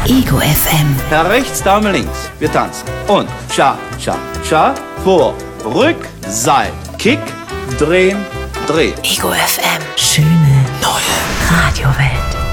Ego FM. Herr rechts, Dame links. Wir tanzen. Und cha, cha, cha. Vor, rück, Seil. Kick, drehen, drehen. Ego FM. Schöne neue Radiowelt.